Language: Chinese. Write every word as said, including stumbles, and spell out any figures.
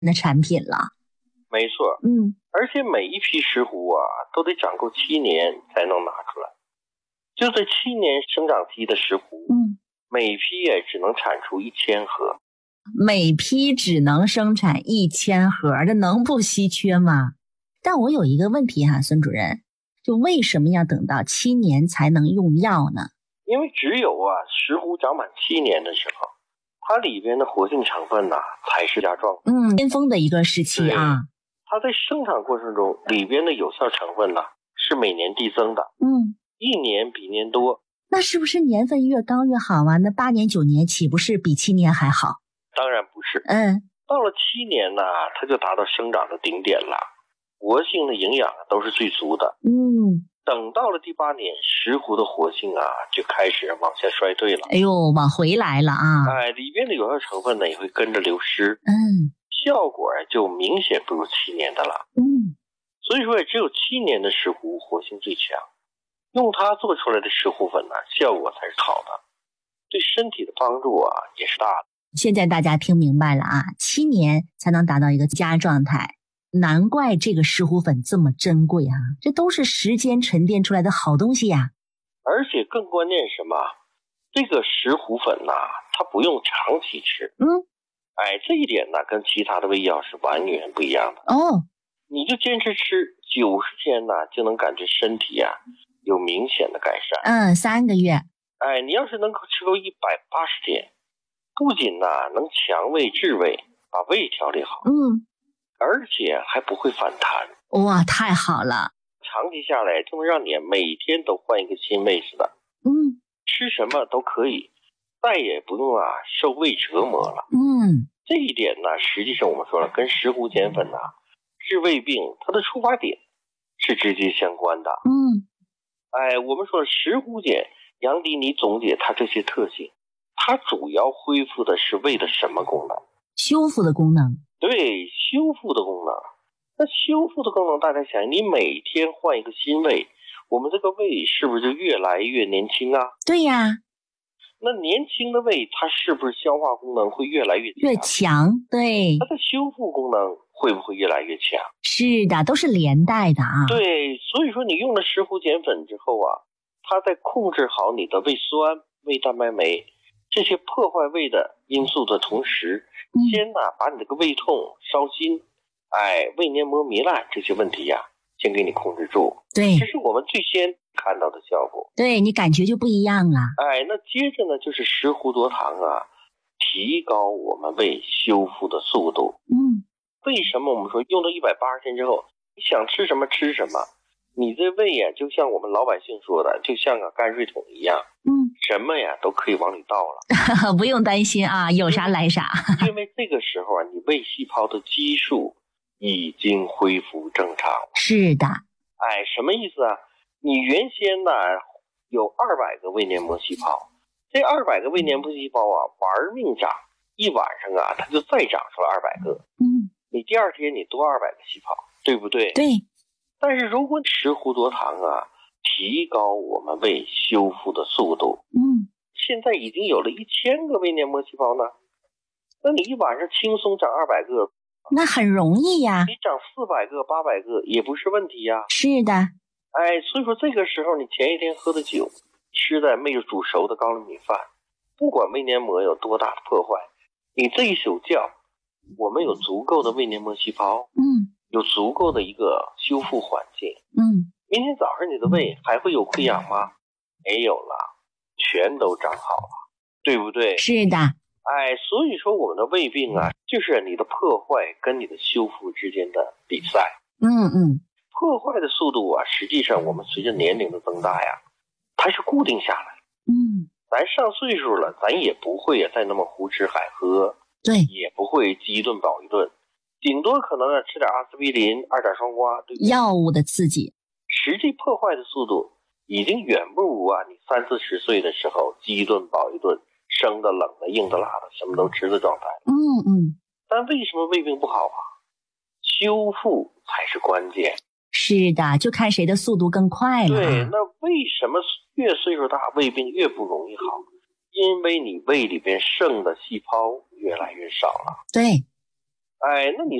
的产品了。 没错， 嗯， 而且每一批石斛啊，都得长够七年才能拿出来。就这七年生长期的石斛， 嗯， 每批也只能产出一千盒。 每批只能生产一千盒，这能不稀缺吗？但我有一个问题哈，孙主任，就为什么要等到七年才能用药呢？ 因为只有啊石斛长满七年的时候，它里边的活性成分呐、啊、才是佳状。 嗯，巅峰的一个时期啊。 它在生产过程中里边的有效成分呐、啊、是每年递增的。 嗯， 一年比一年多。 那是不是年份越高越好啊？那八年九年岂不是比七年还好？ 当然不是。 嗯， 到了七年呢，它就达到生长的顶点了，活性的营养都是最足的。 嗯， 等到了第八年，石斛的活性啊就开始往下衰退了。 哎呦，往回来了啊！ 哎，里边的有效成分呢也会跟着流失。 嗯， 效果就明显不如七年的了。 嗯， 所以说也只有七年的石斛活性最强，用它做出来的石斛粉呢，效果才是好的，对身体的帮助啊也是大的。 现在大家听明白了啊，七年才能达到一个佳状态，难怪这个石斛粉这么珍贵啊！这都是时间沉淀出来的好东西呀、 啊。而且更关键是什么？这个石斛粉呐、啊，它不用长期吃。 嗯， 哎，这一点呢，跟其他的胃药是完全不一样的。 哦， 你就坚持吃九十天呢，就能感觉身体啊有明显的改善。 嗯，三个月。 哎，你要是能够吃够一百八十天。不仅呢能强胃治胃，把胃调理好， 嗯， 而且还不会反弹。 哇，太好了！ 长期下来就能让你每天都换一个新胃似的。 嗯， 吃什么都可以，再也不用啊受胃折磨了。 嗯， 这一点呢，实际上我们说了，跟石斛碱粉呐、啊、治胃病，它的出发点是直接相关的。 嗯， 哎，我们说石斛碱，杨迪，你总结它这些特性。它主要恢复的是胃的什么功能？ 修复的功能。 对，修复的功能。那修复的功能，大家想，你每天换一个新胃，我们这个胃是不是就越来越年轻啊？ 对呀。 那年轻的胃，它是不是消化功能会越来越强？ 越强，对。 它的修复功能会不会越来越强？ 是的，都是连带的啊。 对，所以说你用了石斛碱粉之后啊，它在控制好你的胃酸、胃蛋白酶这些破坏胃的因素的同时， 嗯、 先呢把你这个胃痛、烧心、哎胃黏膜糜烂这些问题呀、啊，先给你控制住。 对， 这是我们最先看到的效果。 对，你感觉就不一样了。 哎，那接着呢就是石斛多糖啊，提高我们胃修复的速度。 嗯， 为什么我们说用到一百八十天之后，你想吃什么吃什么？你这胃呀，就像我们老百姓说的，就像个泔水桶一样， 嗯， 什么呀都可以往里倒了， 不用担心啊，有啥来啥。 因为这个时候啊，你胃细胞的基数已经恢复正常了。 是的。 哎，什么意思啊？你原先呢有二百个胃黏膜细胞，这二百个胃黏膜细胞啊玩命长，一晚上啊它就再长出了二百个。 嗯， 你第二天你多二百个细胞，对不对？ 对。 但是如果石斛多糖啊，提高我们胃修复的速度， 嗯， 现在已经有了一千个胃黏膜细胞呢，那你一晚上轻松长二百个， 那很容易呀。 你长四百个、八百个也不是问题呀。 是的。 哎，所以说这个时候你前一天喝的酒，吃的没有煮熟的高粱米饭，不管胃黏膜有多大的破坏，你这一宿觉，我们有足够的胃黏膜细胞， 嗯， 有足够的一个修复环境， 嗯， 明天早上你的胃还会有溃疡吗？没有了，全都长好了，对不对？ 是的。 哎，所以说我们的胃病啊，就是你的破坏跟你的修复之间的比赛。 嗯嗯， 破坏的速度啊，实际上我们随着年龄的增大呀，它是固定下来。 嗯， 咱上岁数了，咱也不会再那么胡吃海喝， 对， 也不会饥一顿饱一顿，顶多可能啊吃点阿司匹林、二甲双胍，对不对？ 药物的刺激， 实际破坏的速度已经远不如啊你三四十岁的时候饥一顿饱一顿，生的、冷的、硬的、辣的，什么都吃的状态。 嗯嗯。 但为什么胃病不好啊？修复才是关键。 是的，就看谁的速度更快了、啊。 对，那为什么越岁数大胃病越不容易好？因为你胃里边剩的细胞越来越少了。 对。 哎，那你